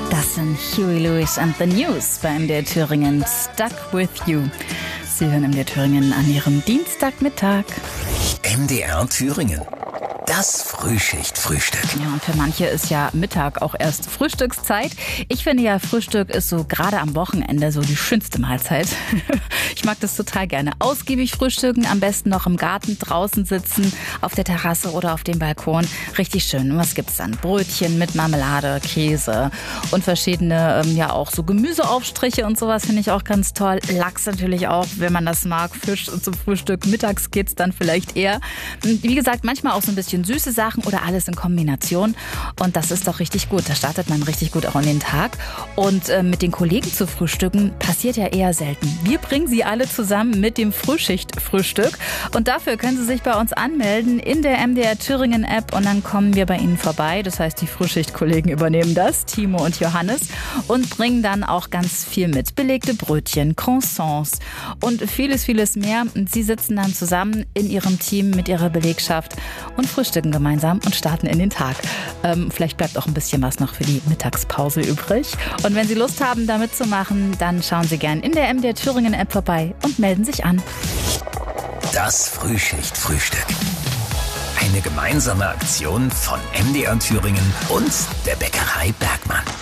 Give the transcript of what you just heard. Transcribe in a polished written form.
Das sind Huey Lewis and the News bei MDR Thüringen Stuck With You. Sie hören MDR Thüringen an Ihrem Dienstagmittag. MDR Thüringen. Das Frühschicht-Frühstück. Ja, und für manche ist ja Mittag auch erst Frühstückszeit. Ich finde ja, Frühstück ist so gerade am Wochenende so die schönste Mahlzeit. Ich mag das total gerne. Ausgiebig frühstücken, am besten noch im Garten draußen sitzen, auf der Terrasse oder auf dem Balkon. Richtig schön. Und was gibt's dann? Brötchen mit Marmelade, Käse und verschiedene, ja auch so Gemüseaufstriche und sowas finde ich auch ganz toll. Lachs natürlich auch, wenn man das mag. Fisch zum Frühstück. Mittags geht's dann vielleicht eher. Wie gesagt, manchmal auch so ein bisschen süße Sachen oder alles in Kombination. Und das ist doch richtig gut. Da startet man richtig gut auch in den Tag. Und mit den Kollegen zu frühstücken passiert ja eher selten. Wir bringen Sie alle zusammen mit dem Frühschicht-Frühstück. Und dafür können Sie sich bei uns anmelden in der MDR Thüringen App und dann kommen wir bei Ihnen vorbei. Das heißt, die Frühschicht-Kollegen übernehmen das, Timo und Johannes, und bringen dann auch ganz viel mit. Belegte Brötchen, Croissants und vieles, vieles mehr. Und Sie sitzen dann zusammen in Ihrem Team mit Ihrer Belegschaft und frühstücken gemeinsam und starten in den Tag. Vielleicht bleibt auch ein bisschen was noch für die Mittagspause übrig. Und wenn Sie Lust haben, da mitzumachen, dann schauen Sie gern in der MDR Thüringen App vorbei und melden sich an. Das Frühschicht-Frühstück. Eine gemeinsame Aktion von MDR Thüringen und der Bäckerei Bergmann.